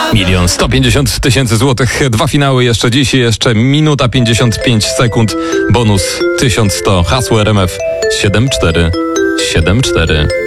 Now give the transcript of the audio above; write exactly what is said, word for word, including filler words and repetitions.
Milion sto pięćdziesiąt tysięcy złotych. Dwa finały jeszcze dziś, jeszcze minuta pięćdziesiąt pięć sekund. Bonus tysiąc sto. Hasło R M F siedem cztery siedem cztery.